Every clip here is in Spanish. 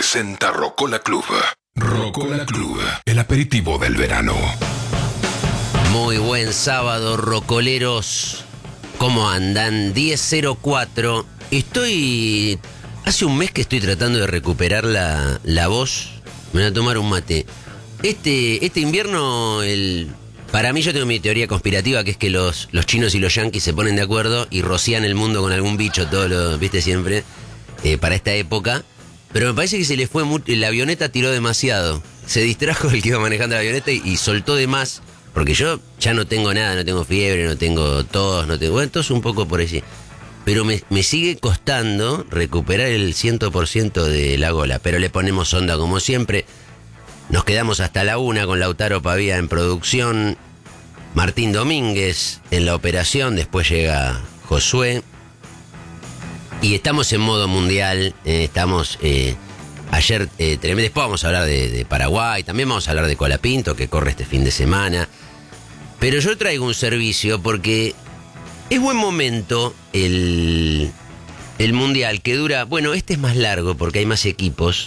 presenta Rocola Club. Rocola Club, el aperitivo del verano. Muy buen sábado, rocoleros. ¿Cómo andan? 10:04. Hace un mes que estoy tratando de recuperar la voz. Me voy a tomar un mate. Este invierno, para mí, yo tengo mi teoría conspirativa, que es que los chinos y los yanquis se ponen de acuerdo y rocían el mundo con algún bicho, viste siempre, para esta época. Pero me parece que se le fue mucho, la avioneta tiró demasiado. Se distrajo el que iba manejando la avioneta y soltó de más. Porque yo ya no tengo nada, no tengo fiebre, no tengo tos, bueno, tos un poco por allí. Pero me sigue costando recuperar el 100% de la gola. Pero le ponemos onda como siempre. Nos quedamos hasta la 1 con Lautaro Pavía en producción, Martín Domínguez en la operación, después llega Josué. Y estamos en modo mundial, ayer, tremendo. Después vamos a hablar de Paraguay, también vamos a hablar de Colapinto, que corre este fin de semana. Pero yo traigo un servicio porque es buen momento el mundial, que dura, bueno, este es más largo porque hay más equipos,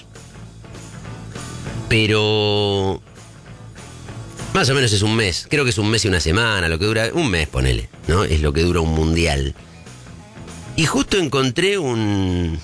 pero más o menos es un mes, creo que es un mes y una semana, lo que dura, un mes ponele, ¿no? Es lo que dura un mundial. Y justo encontré un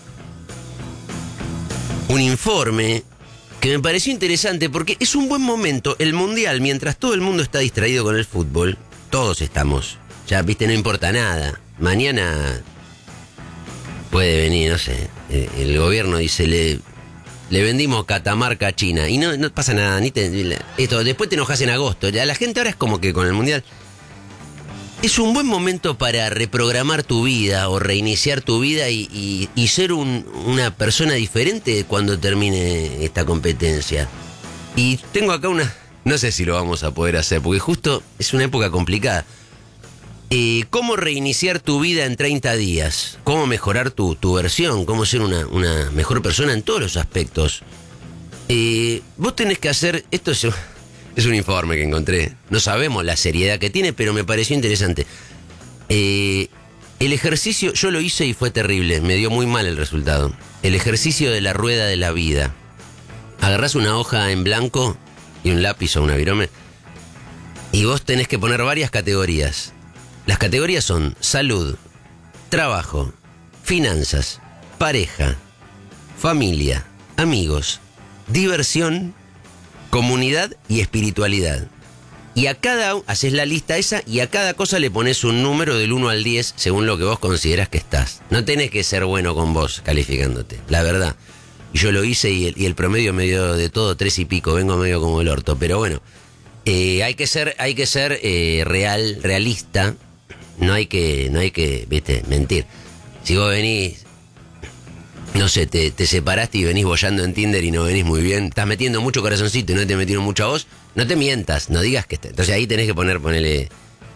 informe que me pareció interesante porque es un buen momento, el mundial, mientras todo el mundo está distraído con el fútbol, todos estamos, ya viste, no importa nada. Mañana puede venir, no sé, el gobierno dice, le vendimos Catamarca a China y no pasa nada, después te enojas en agosto. Ya la gente ahora es como que con el mundial es un buen momento para reprogramar tu vida o reiniciar tu vida y ser una persona diferente cuando termine esta competencia. Y tengo acá no sé si lo vamos a poder hacer, porque justo es una época complicada. ¿Cómo reiniciar tu vida en 30 días? ¿Cómo mejorar tu versión? ¿Cómo ser una mejor persona en todos los aspectos? Vos tenés que hacer... Esto es un informe que encontré. No sabemos la seriedad que tiene, pero me pareció interesante. El ejercicio, yo lo hice y fue terrible. Me dio muy mal el resultado. El ejercicio de la rueda de la vida. Agarrás una hoja en blanco y un lápiz o una virome y vos tenés que poner varias categorías. Las categorías son salud, trabajo, finanzas, pareja, familia, amigos, diversión, comunidad y espiritualidad. Y a haces la lista esa y a cada cosa le pones un número del 1 al 10 según lo que vos considerás que estás. No tenés que ser bueno con vos calificándote, la verdad. Y yo lo hice y el promedio me dio de todo 3 y pico, vengo medio como el orto. Pero bueno, hay que ser realista. No hay que, viste, mentir. Si vos venís, no sé, te separaste y venís boyando en Tinder y no venís muy bien, estás metiendo mucho corazoncito y no te metieron mucho a vos, no te mientas, no digas que está. Entonces ahí tenés que ponerle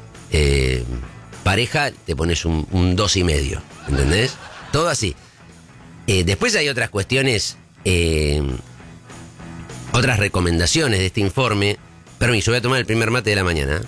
pareja, te pones un 2,5, ¿entendés? Todo así. Después hay otras cuestiones, otras recomendaciones de este informe. Permiso, voy a tomar el primer mate de la mañana,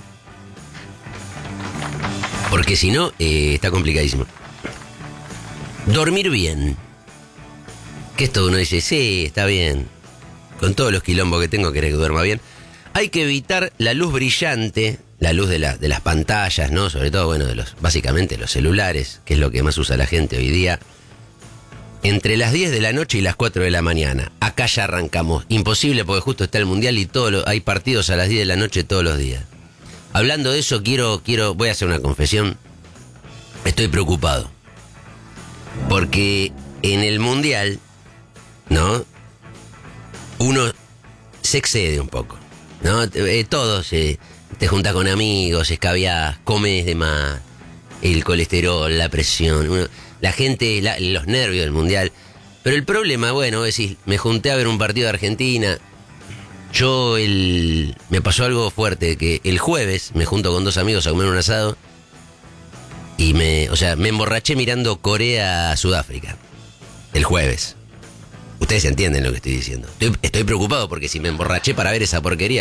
porque si no, está complicadísimo. Dormir bien. Que esto uno dice, sí, está bien. Con todos los quilombos que tengo, querés que duerma bien. Hay que evitar la luz brillante, la luz de las pantallas, ¿no? Sobre todo, bueno, básicamente los celulares, que es lo que más usa la gente hoy día. Entre las 10 de la noche y las 4 de la mañana. Acá ya arrancamos. Imposible, porque justo está el mundial y hay partidos a las 10 de la noche todos los días. Hablando de eso, voy a hacer una confesión. Estoy preocupado. Porque en el mundial, ¿no? Uno se excede un poco, ¿no? Todos te juntas con amigos, escabiás, comes de más, el colesterol, la presión, la gente, los nervios del mundial. Pero el problema, bueno, decís, me junté a ver un partido de Argentina. Me pasó algo fuerte, que el jueves me junto con 2 amigos a comer un asado y me emborraché mirando Corea-Sudáfrica. El jueves. Ustedes entienden lo que estoy diciendo. Estoy preocupado porque si me emborraché para ver esa porquería,